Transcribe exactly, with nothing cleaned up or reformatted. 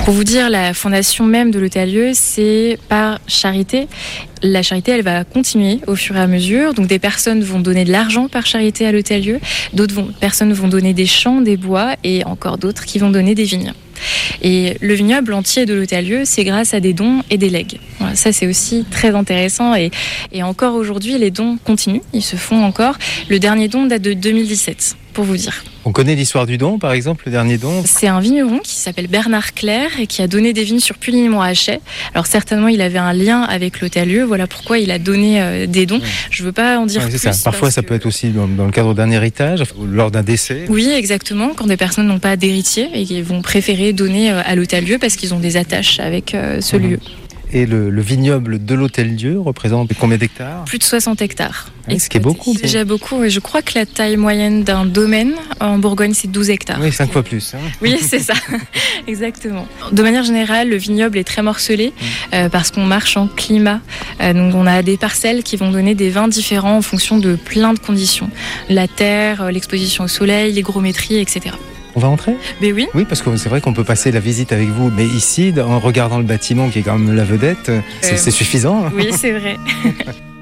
Pour vous dire, la fondation même de l'Hôtel-Lieu, c'est par charité. La charité, elle va continuer au fur et à mesure. Donc, des personnes vont donner de l'argent par charité à l'Hôtel-Lieu. D'autres vont, personnes vont donner des champs, des bois et encore d'autres qui vont donner des vignes. Et le vignoble entier de l'Hôtel-Lieu, c'est grâce à des dons et des legs. Voilà, ça, c'est aussi très intéressant. Et, et encore aujourd'hui, les dons continuent. Ils se font encore. Le dernier don date de deux mille dix-sept, pour vous dire. On connaît l'histoire du don, par exemple, le dernier don? C'est un vigneron qui s'appelle Bernard Clerc et qui a donné des vignes sur Puligny-Montrachet. Alors certainement, il avait un lien avec l'Hôtel-Lieu. Voilà pourquoi il a donné euh, des dons. Je ne veux pas en dire ouais, plus. C'est ça. Parfois, ça que... peut être aussi dans, dans le cadre d'un héritage, lors d'un décès. Oui, exactement. Quand des personnes n'ont pas d'héritier et qui vont préférer donner euh, à l'Hôtel-Lieu parce qu'ils ont des attaches avec euh, ce mmh. lieu. Et le, le vignoble de l'Hôtel-Dieu représente combien d'hectares? Plus de soixante hectares. Oui, ce qui est beaucoup. C'est déjà beaucoup. Et je crois que la taille moyenne d'un domaine en Bourgogne, c'est douze hectares. Oui, cinq fois plus. Hein. Oui, c'est ça. Exactement. De manière générale, le vignoble est très morcelé mmh. euh, parce qu'on marche en climat. Euh, donc, on a des parcelles qui vont donner des vins différents en fonction de plein de conditions. La terre, l'exposition au soleil, l'hygrométrie, et cetera. On va entrer ? Ben oui. Oui, parce que c'est vrai qu'on peut passer la visite avec vous, mais ici, en regardant le bâtiment qui est quand même la vedette, c'est, euh, c'est suffisant. Oui, c'est vrai.